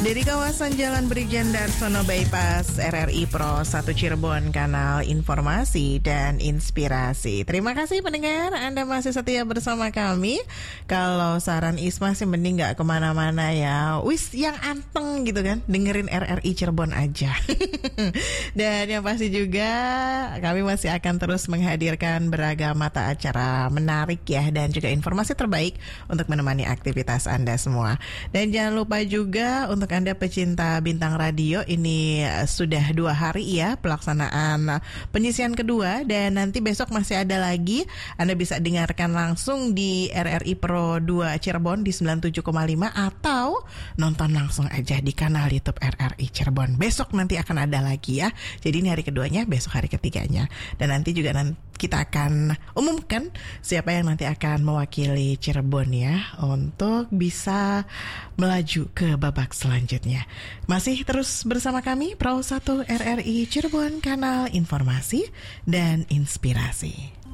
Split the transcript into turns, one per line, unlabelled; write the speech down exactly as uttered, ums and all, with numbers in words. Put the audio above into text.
Dari kawasan Jalan Brigjen Darsono Bypass R R I Pro satu Cirebon, kanal informasi dan inspirasi. Terima kasih pendengar, Anda masih setia bersama kami. Kalau saran Isma sih mending gak kemana-mana ya. Wis yang anteng gitu kan, dengerin R R I Cirebon aja. Dan yang pasti juga kami masih akan terus menghadirkan beragam mata acara menarik ya, dan juga informasi terbaik untuk menemani aktivitas Anda semua. Dan jangan lupa juga untuk Anda pecinta bintang radio, ini sudah dua hari ya pelaksanaan penyisian kedua, dan nanti besok masih ada lagi. Anda bisa dengarkan langsung di R R I Pro dua Cirebon di sembilan puluh tujuh koma lima atau nonton langsung aja di kanal YouTube R R I Cirebon. Besok nanti akan ada lagi ya. Jadi ini hari keduanya, besok hari ketiganya. Dan nanti juga nanti kita akan umumkan siapa yang nanti akan mewakili Cirebon ya, untuk bisa melaju ke babak selanjutnya. Masih terus bersama kami, Pro satu R R I Cirebon, kanal informasi dan inspirasi.